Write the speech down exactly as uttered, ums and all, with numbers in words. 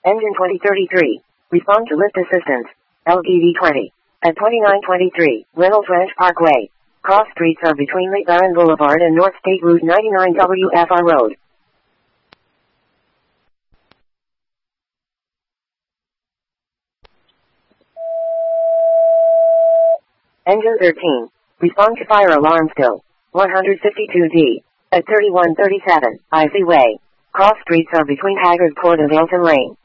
Engine twenty thirty-three. Respond to lift assistance. L D V twenty. At twenty-nine twenty-three, Reynolds Ranch Parkway. Cross streets are between Lake Baron Boulevard and North State Route ninety-nine W F R Road. Engine thirteen. Respond to fire alarm still. one fifty-two D. At thirty-one thirty-seven, Icy Way. Cross streets are between Haggard Court and Elton Lane.